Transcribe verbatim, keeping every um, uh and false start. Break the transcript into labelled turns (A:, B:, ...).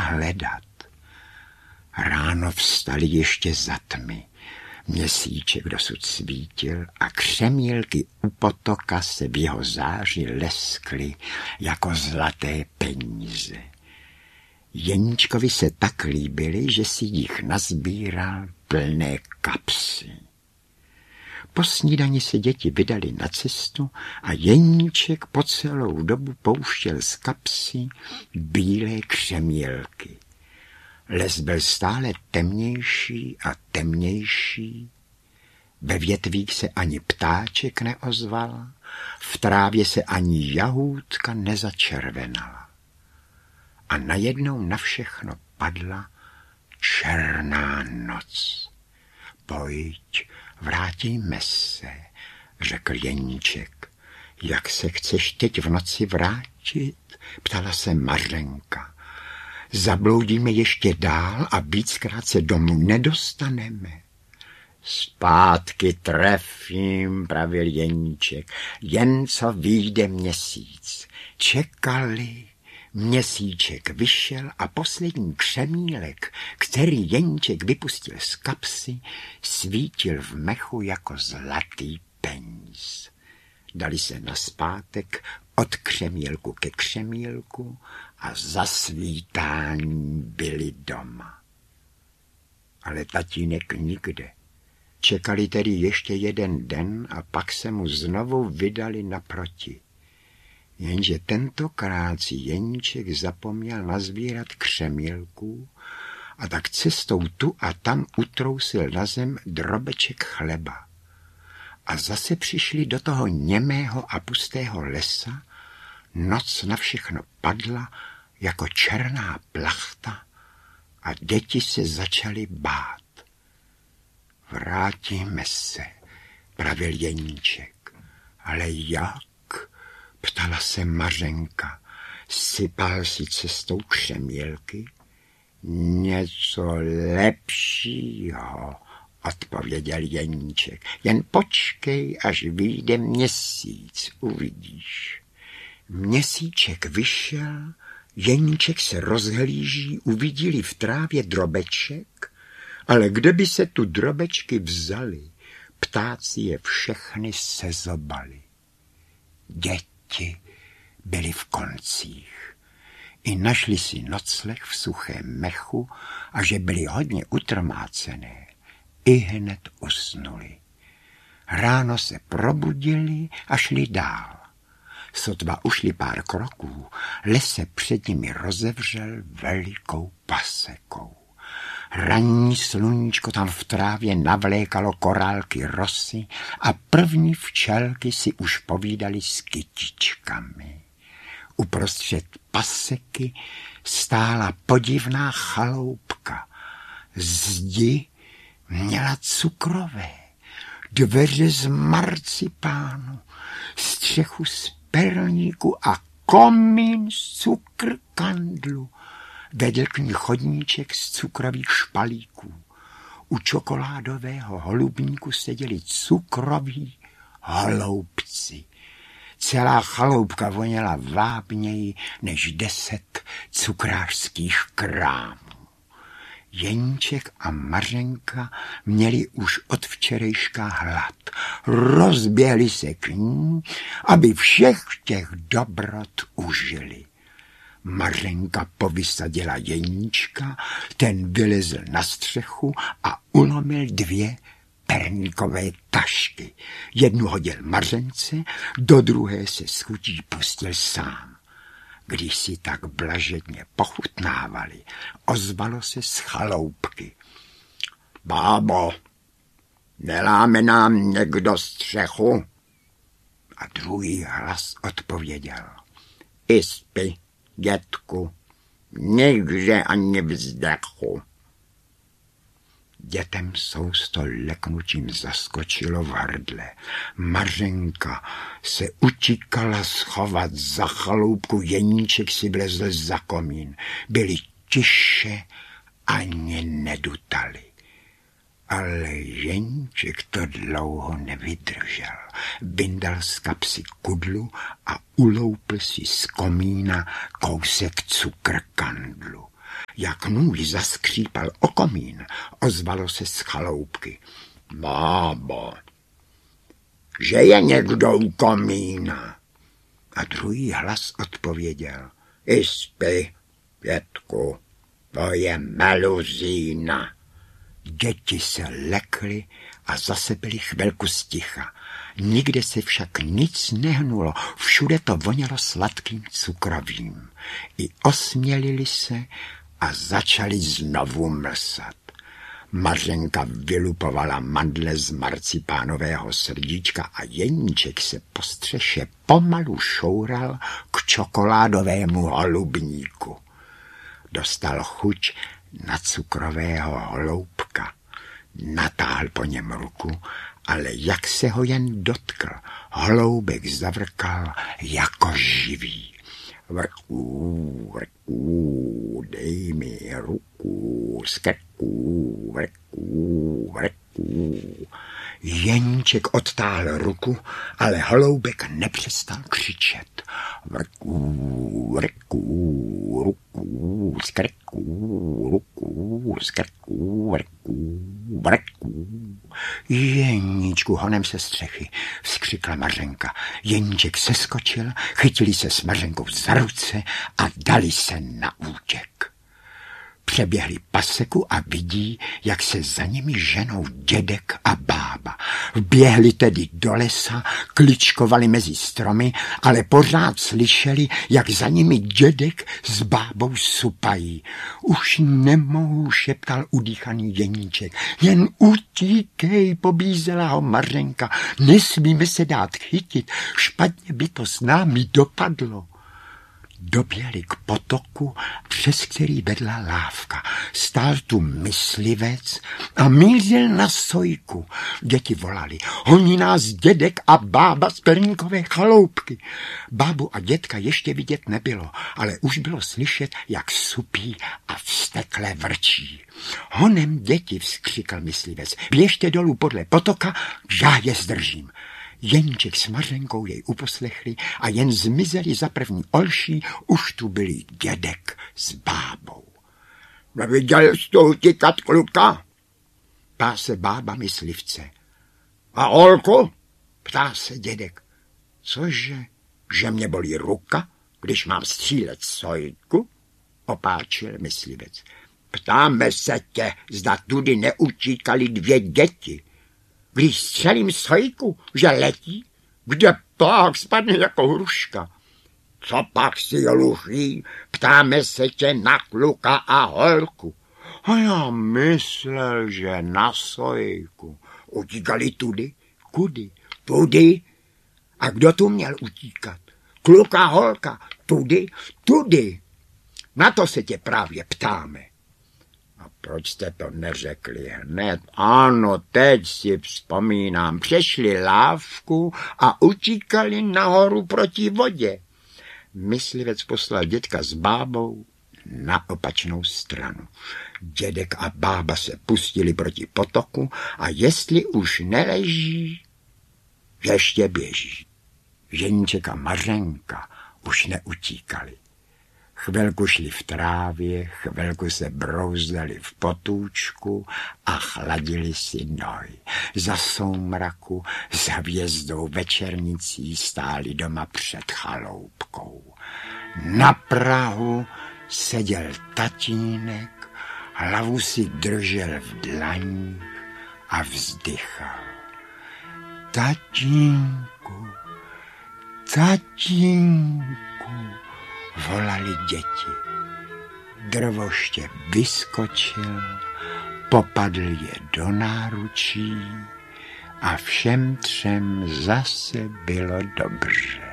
A: hledat. Ráno vstali ještě za tmy. Měsíček dosud svítil a křemílky u potoka se v jeho záři leskly jako zlaté peníze. Jeníčkovi se tak líbily, že si jich nazbíral plné kapsy. Po snídani se děti vydali na cestu a Jeníček po celou dobu pouštěl z kapsy bílé křemílky. Les byl stále temnější a temnější. Ve větvích se ani ptáček neozval, v trávě se ani jahůdka nezačervenala. A najednou na všechno padla černá noc. Pojď, vrátíme se, řekl Jeníček. Jak se chceš teď v noci vrátit? Ptala se Mařenka. Zabloudíme ještě dál a víckrát se domů nedostaneme. Zpátky trefím, pravil Jeníček, jen co vyjde měsíc. Čekali, měsíček vyšel a poslední křemílek, který Jeníček vypustil z kapsy, svítil v mechu jako zlatý peníz. Dali se naspátek od křemílku ke křemílku a za svítání byli doma. Ale tatínek nikde. Čekali tedy ještě jeden den a pak se mu znovu vydali naproti. Jenže tentokrát si Jeníček zapomněl nazbírat křemílků a tak cestou tu a tam utrousil na zem drobeček chleba. A zase přišli do toho němého a pustého lesa, noc na všechno padla jako černá plachta a děti se začaly bát. Vrátíme se, pravil Jeníček. Ale jak? Ptala se Mařenka. Sypal si cestou křemílky? Něco lepšího, odpověděl Jeníček. Jen počkej, až vyjde měsíc, uvidíš. Měsíček vyšel, Jeníček se rozhlíží, uviděli v trávě drobeček, ale kde by se tu drobečky vzali? Ptáci je všechny sezobali. Děti byly v koncích. I našli si nocleh v suchém mechu a že byli hodně utrmácené, i hned usnuli. Ráno se probudili a šli dál. Sotva ušli pár kroků, les se před nimi rozevřel velikou pasekou. Ranní sluníčko tam v trávě navlékalo korálky rosy a první včelky si už povídali s kytičkami. Uprostřed paseky stála podivná chaloupka. Zdi měla cukrové, dveře z marcipánu, střechu z perlníku a komín z cukrkandlu. Vedl k ní chodníček z cukrových špalíků. U čokoládového holubníku seděli cukroví holoubci. Celá chaloupka voněla vábněji než deset cukrářských krámů. Jeníček a Mařenka měli už od včerejška hlad. Rozběhli se k ní, aby všech těch dobrot užili. Mařenka povysadila Jeníčka, ten vylezl na střechu a ulomil dvě perníkové tašky. Jednu hodil Mařence, do druhé se s chutí pustil sám. Když si tak blažedně pochutnávali, ozvalo se z chaloupky. Bábo, neláme nám někdo střechu? A druhý hlas odpověděl. Ispy, dětku, nikde ani vzdechu. Dětem sousto leknutím zaskočilo v hrdle. Mařenka se utíkala schovat za chaloupku, Jeníček si vlezl za komín. Byli tiše, ani nedutali. Ale Jeníček to dlouho nevydržel. Vyndal z kapsy kudlu a uloupl si z komína kousek cukrkandlu. jak nůj zaskřípal o komín, ozvalo se z chaloupky. Bábo, že je někdo u komína. A druhý hlas odpověděl. I spí, Pětku, to je meluzína. Děti se lekly a zase byly chvilku sticha. Nikde se však nic nehnulo, všude to vonělo sladkým cukrovým. I osmělili se a začali znovu mlsat. Mařenka vylupovala mandle z marcipánového srdíčka a Jeníček se po střeše pomalu šoural k čokoládovému holubníku. Dostal chuť na cukrového holoubka. Natáhl po něm ruku, ale jak se ho jen dotkl, holoubek zavrkal jako živý. Vrků, vrků, dej mi ruku, z krku, vrků, vrků. Jeníček odtáhl ruku, ale holoubek nepřestal křičet. Vrků, vrků, ruku, z krku, ruku, z krku, vrků, vrků. Jeníčku, honem se střechy, vzkřikla Mařenka. Jeníček seskočil, chytili se s Mařenkou za ruce a dali se na útěk. Přeběhli paseku a vidí, jak se za nimi ženou dědek a bába. Vběhli tedy do lesa, kličkovali mezi stromy, ale pořád slyšeli, jak za nimi dědek s bábou supají. Už nemohu, šeptal udýchaný Jeníček. Jen utíkej, pobízela ho Mařenka. Nesmíme se dát chytit, špatně by to s námi dopadlo. Doběhli k potoku, přes který vedla lávka. Stál tu myslivec a mířil na sojku. Děti volali, honí nás dědek a bába z perníkové chaloupky. Bábu a dědka ještě vidět nebylo, ale už bylo slyšet, jak supí a vztekle vrčí. Honem děti, vzkřikl myslivec, běžte dolů podle potoka, já je zdržím. Jeníček s Mařenkou jej uposlechli a jen zmizeli za první olší, už tu byli dědek s bábou. Neviděl jsi to utíkat, kluka? Ptá se bába myslivce. A holku? Ptá se dědek. Cože, že mě bolí ruka, když mám střílet sojku? Opáčil myslivec. Ptáme se tě, zda tudy neutíkali dvě děti. Když střelím sojku, že letí, kde pak spadne jako hruška. Co pak si luší, ptáme se tě na kluka a holku. A já myslel, že na sojku. Utíkali tudy? Kudy? Tudy? A kdo tu měl utíkat? Kluka, holka, tudy? Tudy. Na to se tě právě ptáme. A proč jste to neřekli hned? Ano, teď si vzpomínám. Přešli lávku a utíkali nahoru proti vodě. Myslivec poslal dědka s bábou na opačnou stranu. Dědek a bába se pustili proti potoku a jestli už neleží, ještě běží. Jeníček a Mařenka už neutíkali. Chvilku šli v trávě, chvilku se brouzdali v potůčku a chladili si nohy. Za soumraku s hvězdou večernicí stáli doma před chaloupkou. Na prahu seděl tatínek, hlavu si držel v dlaních a vzdychal. Tatínku, tatínku, volali děti. Drvoště vyskočil, popadl je do náručí a všem třem zase bylo dobře.